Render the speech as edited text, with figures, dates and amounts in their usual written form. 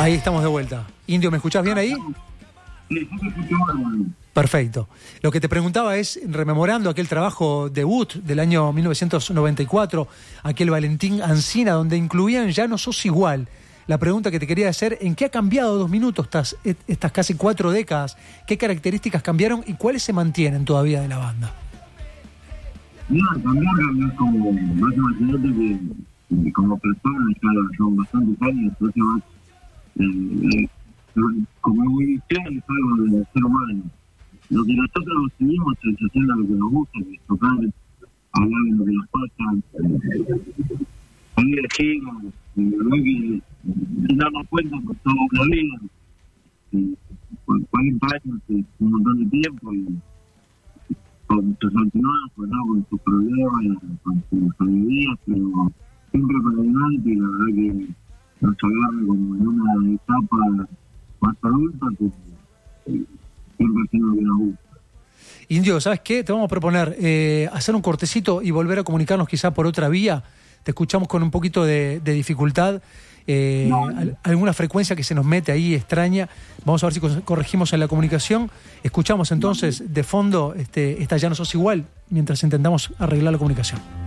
Ahí estamos de vuelta. Indio, ¿me escuchás bien ahí? Sí, sí, sí. Perfecto. Lo que te preguntaba es, rememorando aquel trabajo debut del año 1994, aquel Valentín Ancina, donde incluían Ya no sos igual. La pregunta que te quería hacer, ¿en qué ha cambiado 2 minutos estas casi 4 décadas? ¿Qué características cambiaron y cuáles se mantienen todavía de la banda? Mira, cambiar es como, más imagínate que como persona, claro, son bastantes años, entonces como evolución es algo del ser humano. Lo que nosotros seguimos es haciendo lo que nos gusta, que es tocar, hablar de lo que nos pasa, salir de gira, la verdad que sin darnos cuenta que somos una vida, por 40 años es un montón de tiempo y con sus altibajos, ¿no? Con sus problemas, con sus alegrías, pero siempre para adelante, y la verdad que nos agarra como en una etapa más adulta que siempre haciendo lo que nos gusta. Indio, ¿sabes qué? Te vamos a proponer hacer un cortecito y volver a comunicarnos quizá por otra vía. Te escuchamos con un poquito de dificultad, alguna frecuencia que se nos mete ahí extraña. Vamos a ver si corregimos en la comunicación. Escuchamos entonces de fondo esta Ya no sos igual, mientras intentamos arreglar la comunicación.